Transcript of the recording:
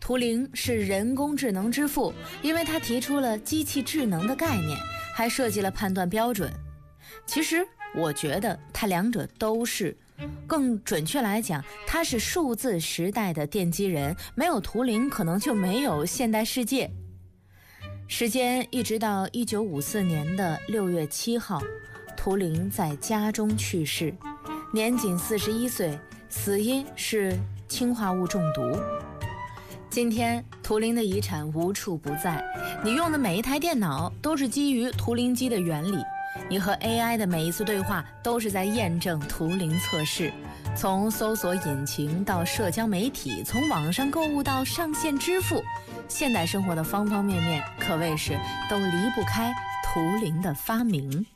图灵是人工智能之父，因为他提出了机器智能的概念，还设计了判断标准。其实我觉得他两者都是，更准确来讲，他是数字时代的奠基人，没有图灵可能就没有现代世界。时间一直到1954年的6月7号，图灵在家中去世，年仅41岁，死因是氰化物中毒。今天图灵的遗产无处不在，你用的每一台电脑都是基于图灵机的原理，你和 AI 的每一次对话都是在验证图灵测试。从搜索引擎到社交媒体，从网上购物到上线支付，现代生活的方方面面可谓是都离不开图灵的发明。